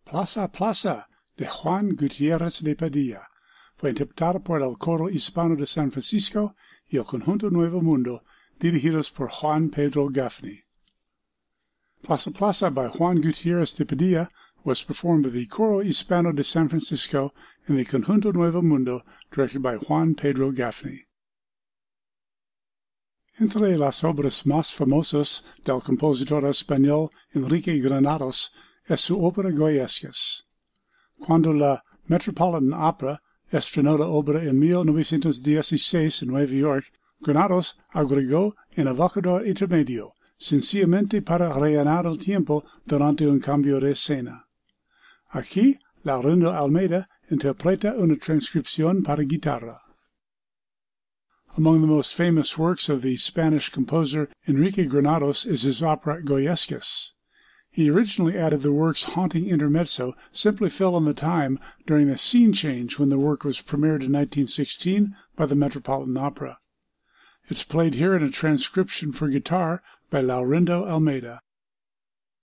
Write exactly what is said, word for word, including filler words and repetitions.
Plaza Plaza de Juan Gutiérrez de Padilla fue interpretada por el Coro Hispano de San Francisco y el Conjunto Nuevo Mundo, dirigidos por Juan Pedro Gaffney. Plaza Plaza by Juan Gutiérrez de Padilla was performed by the Coro Hispano de San Francisco and the Conjunto Nuevo Mundo, directed by Juan Pedro Gaffney. Entre las obras más famosas del compositor español Enrique Granados es su ópera Goyescas. Cuando la Metropolitan Opera estrenó la obra en mil novecientos dieciséis en Nueva York, Granados agregó un evocador intermedio, sencillamente para rellenar el tiempo durante un cambio de escena. Aquí, Laurindo Almeida interpreta una transcripción para guitarra. Among the most famous works of the Spanish composer Enrique Granados is his opera Goyescas. He originally added the work's haunting intermezzo simply fill in the time during the scene change when the work was premiered in nineteen sixteen by the Metropolitan Opera. It's played here in a transcription for guitar by Laurindo Almeida.